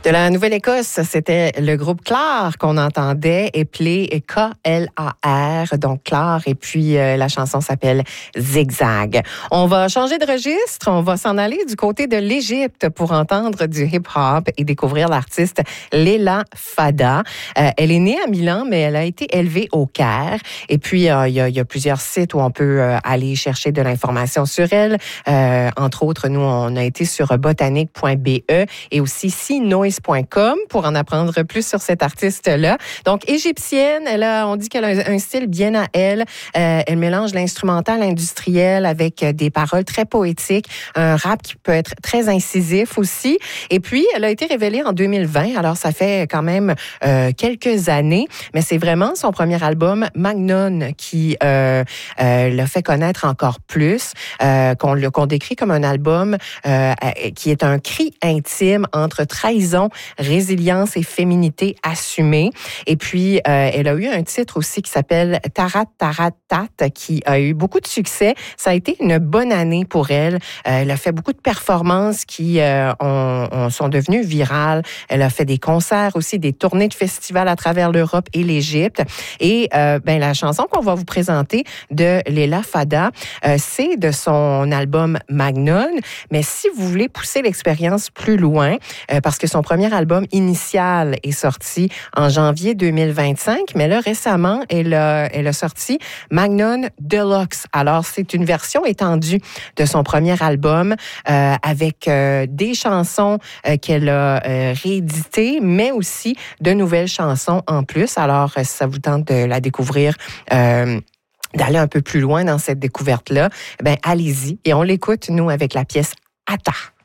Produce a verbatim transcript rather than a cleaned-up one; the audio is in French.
De la Nouvelle-Écosse, c'était le groupe Clar qu'on entendait, appelé K L A R, donc Clar, et puis euh, la chanson s'appelle Zigzag. On va changer de registre, on va s'en aller du côté de l'Égypte pour entendre du hip-hop et découvrir l'artiste Leila Fada. Euh, elle est née à Milan, mais elle a été élevée au Caire. Et puis, il euh, y, y a plusieurs sites où on peut euh, aller chercher de l'information sur elle. Euh, entre autres, nous, on a été sur botanique point b e et aussi see noise point com pour en apprendre plus sur cette artiste-là. Donc, égyptienne, elle a, on dit qu'elle a un, un style bien à elle. Euh, elle mélange l'instrumental industriel avec des paroles très poétiques, un rap qui peut être très incisif aussi. Et puis, elle a été révélée en deux mille vingt, alors ça fait quand même euh, quelques années, mais c'est vraiment son premier album, Magnon, qui euh, euh, l'a fait connaître encore plus, euh, qu'on, qu'on décrit comme un album euh, qui est un cri intime entre trahison, résilience et féminité assumée. Et puis, euh, elle a eu un titre aussi qui s'appelle Tarat Tarat Tat, qui a eu beaucoup de succès. Ça a été une bonne année pour elle. Euh, elle a fait beaucoup de performances qui euh, ont, ont, sont devenues virales. Elle a fait des concerts aussi, des tournées de festivals à travers l'Europe et l'Égypte. Et euh, ben, la chanson qu'on va vous présenter de Leila Fada, euh, c'est de son album Magnon. Mais si vous voulez pousser l'expérience plus loin, euh, parce que son premier album initial est sorti en janvier deux mille vingt-cinq, mais là, récemment, elle a, elle a sorti Magnon Deluxe. Alors, c'est une version étendue de son premier album euh, avec euh, des chansons euh, qu'elle a euh, rééditées, mais aussi de nouvelles chansons en plus. Alors, si ça vous tente de la découvrir, euh, d'aller un peu plus loin dans cette découverte-là, ben allez-y. Et on l'écoute, nous, avec la pièce Ata.